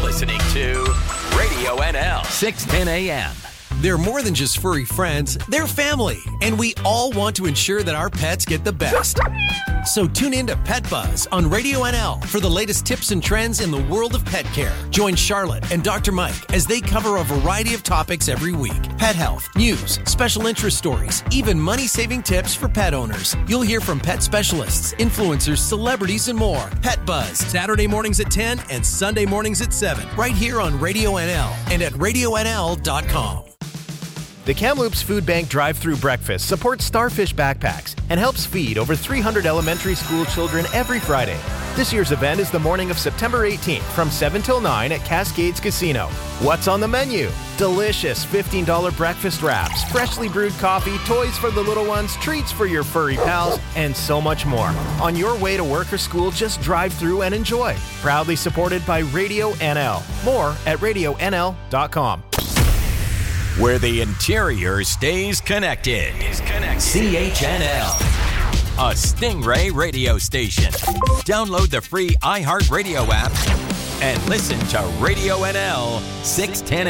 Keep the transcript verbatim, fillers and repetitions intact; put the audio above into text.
listening to Radio N L, six ten a.m. They're more than just furry friends, they're family, and we all want to ensure that our pets get the best. So tune in to Pet Buzz on Radio N L for the latest tips and trends in the world of pet care. Join Charlotte and Doctor Mike as they cover a variety of topics every week. Pet health, news, special interest stories, even money-saving tips for pet owners. You'll hear from pet specialists, influencers, celebrities, and more. Pet Buzz, Saturday mornings at ten and Sunday mornings at seven, right here on Radio N L and at radio n l dot com. The Kamloops Food Bank drive-through breakfast supports Starfish Backpacks and helps feed over three hundred elementary school children every Friday. This year's event is the morning of September eighteenth from seven till nine at Cascades Casino. What's on the menu? Delicious fifteen dollars breakfast wraps, freshly brewed coffee, toys for the little ones, treats for your furry pals, and so much more. On your way to work or school, just drive through and enjoy. Proudly supported by Radio N L. More at radio n l dot com. Where the interior stays connected. Is connected. C H N L, a Stingray radio station. Download the free iHeartRadio app and listen to Radio N L six ten